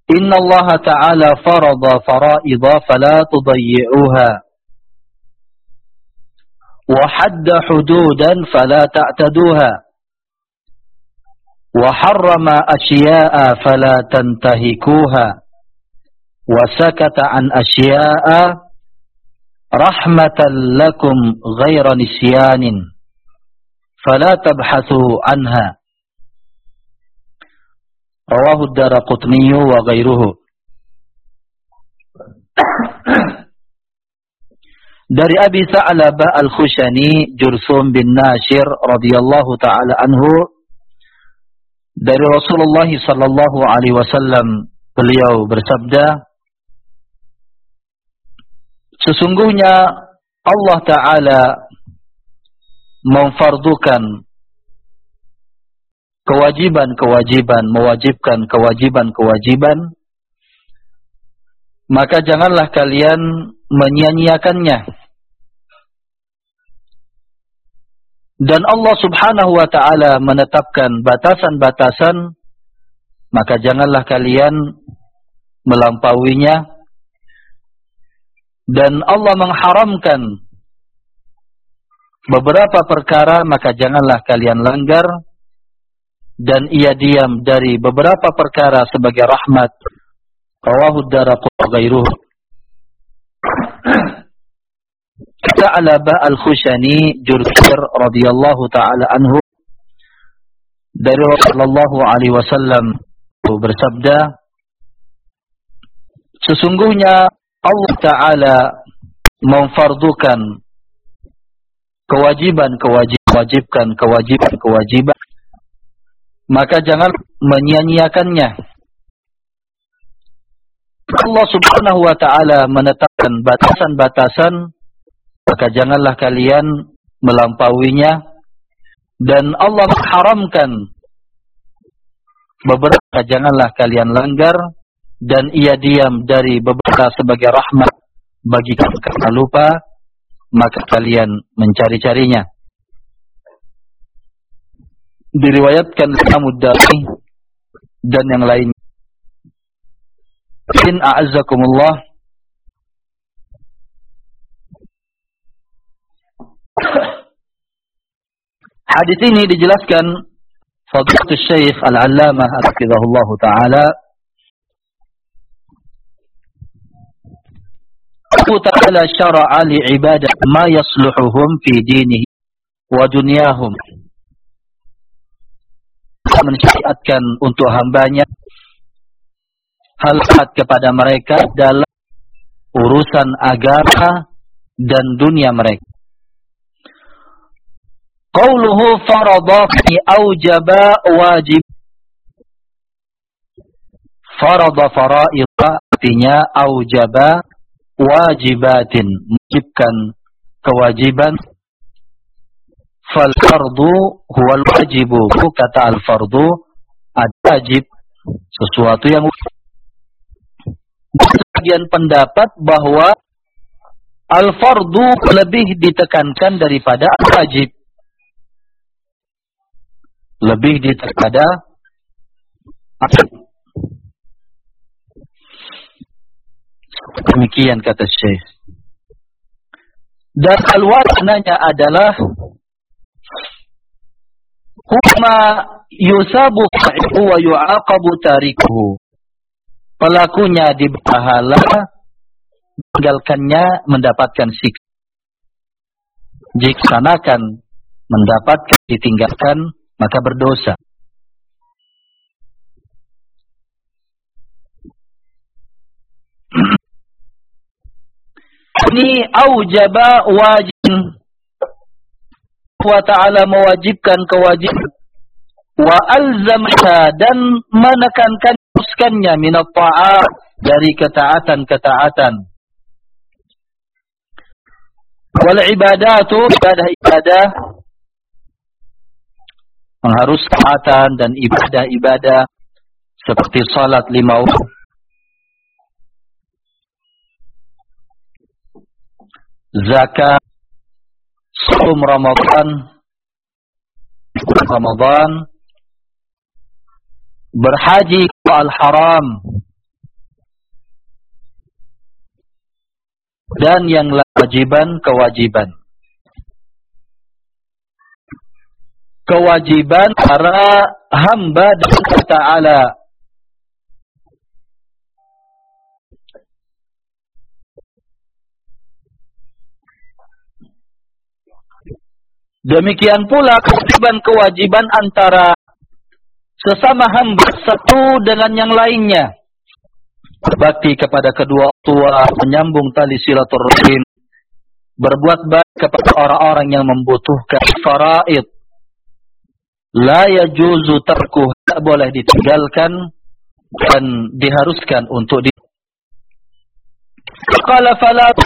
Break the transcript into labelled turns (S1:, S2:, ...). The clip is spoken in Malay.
S1: Inna Allah Ta'ala farada fara'idha fala tudayyi'uha wa hadda hududan fala ta'taduha wa harrama asya'a fala tantahikuha wa sakata an asya'a rahmatan lakum ghaira nisyanin fala tabhathu anha. Rawahu ad-Daraqutni wa ghairuhu. Dari Abi Sa'labah Al-Khushani Jursum bin Nashir radhiyallahu ta'ala anhu, dari Rasulullah sallallahu alaihi wasallam, beliau bersabda, sesungguhnya Allah Ta'ala memfardukan kewajiban-kewajiban, mewajibkan kewajiban-kewajiban, maka janganlah kalian menyia-nyiakannya. Dan Allah Subhanahu wa Ta'ala menetapkan batasan-batasan, maka janganlah kalian melampauinya. Dan Allah mengharamkan beberapa perkara, maka janganlah kalian langgar. Dan ia diam dari beberapa perkara sebagai rahmat. Rawahu ad-Daraqutni wa ghairuhu. Sa'labah Al-Khushani Jursir radhiyallahu ta'ala anhu, dari Rasulullah alaihi wasallam bersabda, sesungguhnya Allah Ta'ala memfardukan kewajiban-kewajiban, maka jangan menyia-nyiakannya. Allah Subhanahu wa Ta'ala menetapkan batasan-batasan, maka janganlah kalian melampauinya. Dan Allah mengharamkan beberapa, janganlah kalian langgar. Dan ia diam dari beberapa sebagai rahmat bagi kalian. Karena lupa, maka kalian mencari-carinya. Diriwayatkan Imam Ad-Darimi dan yang lain. In a'azzakumullah, hadis ini dijelaskan Fadilatul Syekh Al-Allamah hafizahullah taala, Allah Ta'ala syara'a li'ibadah ma yasluhuhum fi dinihi wa dunyahum. Mensyariatkan untuk hambanya hal-hal kepada mereka dalam urusan agama dan dunia mereka. Qauluhu farada fi aujaba wajib. Farada fara'idha artinya aujaba wajibatin, mewajibkan kewajiban. Fal fardu huwal wajibu, kata al fardu wajib, sesuatu yang wajib. Sebagian pendapat bahwa al fardu lebih ditekankan daripada al wajib, lebih daripada demikian kata Syekh. Dan al-wajibnya adalah huma yusabu fa'ihu wa yu'aqabu tarikuhu. Pelakunya dipahala, meninggalkannya mendapatkan siksa. Jika sanakan mendapatkan, ditinggalkan, maka berdosa. Ini aujaba wajib, wa ta'ala mewajibkan kewajiban, wa alzamha dan menekankan teruskannya minat ta'at dari ketaatan-ketaatan, wal ibadatu ibadah mengharus taatan dan ibadah-ibadah seperti salat 5 waktu, zakat, saum Ramadan, berhaji ke al-haram, dan yang kewajiban. Kewajiban para hamba dan Allah Ta'ala. Demikian pula kewajiban antara sesama hamba satu dengan yang lainnya. Berbakti kepada kedua tua, menyambung tali silaturahim, berbuat baik kepada orang-orang yang membutuhkan. Faraid la yajuzu tarkuh, tak boleh ditinggalkan dan diharuskan untuk Qala fala